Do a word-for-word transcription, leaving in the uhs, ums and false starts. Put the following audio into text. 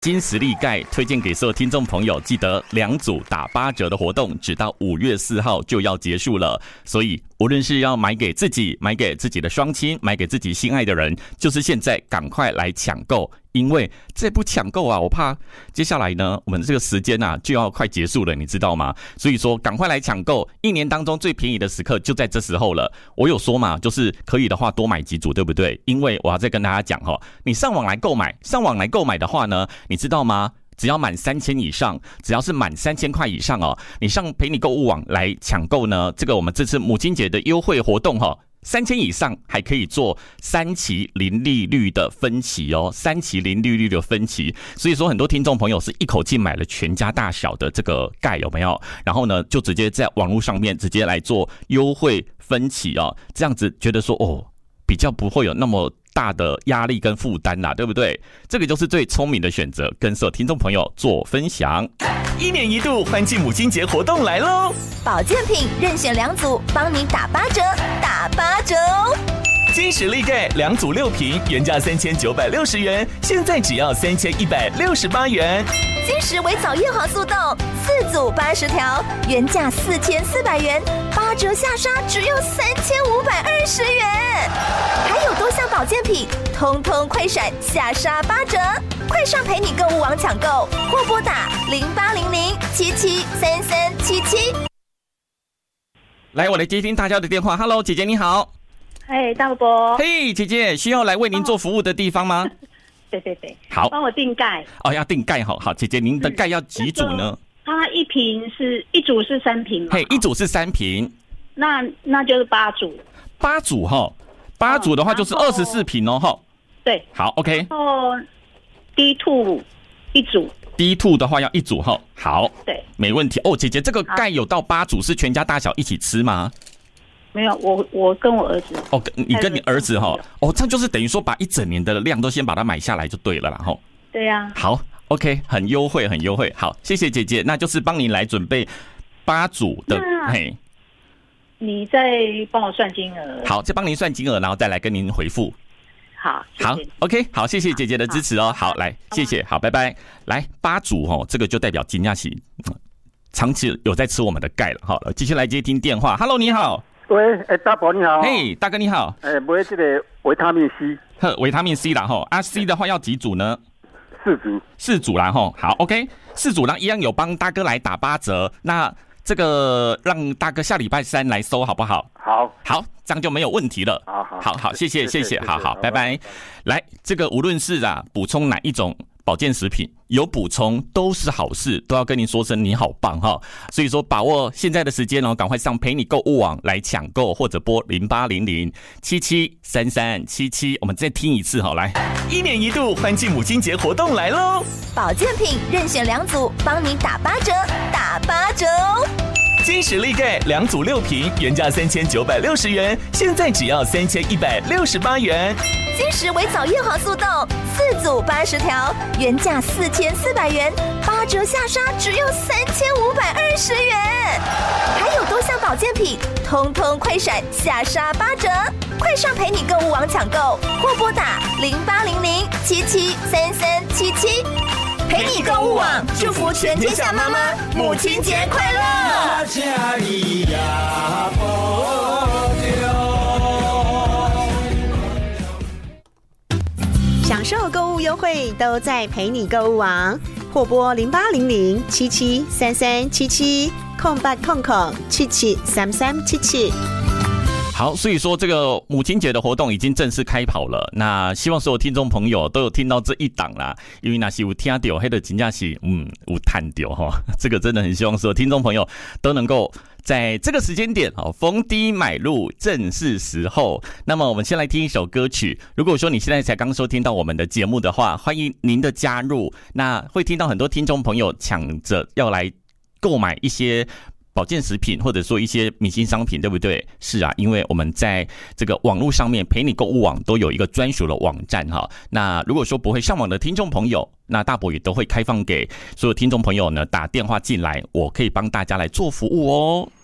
金实力钙推荐给所有听众朋友，记得两组打八折的活动，直到五月四号就要结束了。所以无论是要买给自己、买给自己的双亲、买给自己心爱的人，就是现在赶快来抢购，因为这不抢购啊，我怕接下来呢，我们这个时间啊就要快结束了，你知道吗？所以说赶快来抢购，一年当中最便宜的时刻就在这时候了。我有说嘛，就是可以的话多买几组，对不对？因为我要再跟大家讲哈，你上网来购买，上网来购买的话呢，你知道吗？只要满三千以上，只要是满三千块以上哦，你上陪你购物网来抢购呢，这个我们这次母亲节的优惠活动哈。三千以上还可以做三期零利率的分期哦，三期零利率的分期，所以说很多听众朋友是一口气买了全家大小的这个钙有没有？然后呢，就直接在网络上面直接来做优惠分期哦，这样子觉得说哦，比较不会有那么大的压力跟负担啦，对不对？这个就是最聪明的选择，跟所有听众朋友做分享。 一年一度欢庆母亲节活动来喽！ 保健品任选两组，帮你打八折，打八折哦！ 金实力钙两组六瓶，原价三千九百六十元，现在只要三千一百六十八元。 金石微藻叶黄素豆四组八十条，原价四千四百元，八折下杀只有三千五百二十元。还有多项保健品，通通快闪下杀八折，快上陪你购物网抢购，或拨打零八零零七七三三七七。 来，我来接听大家的电话。Hello， 姐姐你好。 嘿，大伯。 嘿，姐姐，需要来为您做服务的地方吗？ 对对对， 好， 帮我订钙。 哦，要订钙，好好，姐姐，您的钙要几组呢？ 它一瓶是一组是三瓶嘛？ 嘿，一组是三瓶， 那那就是八组。 八组哈，八组的话就是二十四瓶哦，哈。 对， 好 ，OK。 哦 ，D two 一组 ，D two 的话要一组哈，好， 对， 没问题。哦，姐姐，这个钙有到八组，是全家大小一起吃吗？ 没有，我我跟我儿子。 哦，你跟你儿子哈，哦，这样就是等于说把一整年的量都先把它买下来就对了啦，哈。 对呀、啊。 好 ，OK， 很优惠，很优惠。好，谢谢姐姐，那就是帮你来准备八组的，嘿。 你再帮我算金额。 好，再帮您算金额，然后再来跟您回复。 好，谢谢好 ，OK， 好，谢谢姐姐的支持哦。好，来，谢谢，好，拜拜。来，八组哦，这个就代表金亚喜长期有在吃我们的钙了。好了，继续来接听电话。Hello， 你好。 喂，哎、欸，大伯你好。 嘿， hey, 大哥你好。 哎、欸，买这个维他命 C。 呵，维他命 C 啦吼。啊 ，C 的话要几组呢？ 四组。四组啦吼。好 ，OK， 四组，然后一样有帮大哥来打八折。那这个让大哥下礼拜三来收好不好？ 好， 好，这样就没有问题了。 好好好好，谢谢谢谢，好好，拜拜。来，这个无论是啊补充哪一种保健食品，有补充都是好事，都要跟您说声你好棒哈。所以说把握现在的时间哦，赶快上陪你购物网来抢购，或者拨零八零零七七三三七七。我们再听一次好，来， 一年一度欢庆母亲节活动来喽！ 保健品任选两组，帮你打八折，打八折哦！ 金实力钙两组六瓶，原价三千九百六十元，现在只要三千一百六十八元。 金石微藻叶黄素豆四组八十条，原价四千四百元，八折下杀只有三千五百二十元。还有多项保健品，通通快闪下杀八折，快上陪你购物网抢购，或拨打零八零零七七三三七七。陪你购物网，祝福全天下妈妈母亲节快乐！ 享受购物优惠都在陪你购物网，或拨零八零零七七三三七七空八空空七七三三七七。 好，所以说这个母亲节的活动已经正式开跑了。那希望所有听众朋友都有听到这一档啦，因为那是有听到，黑的真的是嗯有探到哈。这个真的很希望所有听众朋友都能够在这个时间点哦，逢低买入，正是时候。那么我们先来听一首歌曲。如果说你现在才刚收听到我们的节目的话，欢迎您的加入。那会听到很多听众朋友抢着要来购买一些保健食品，或者说一些明星商品，对不对？是啊，因为我们在这个网络上面陪你购物网都有一个专属的网站哈。那如果说不会上网的听众朋友，那大伯也都会开放给所有听众朋友呢打电话进来，我可以帮大家来做服务哦。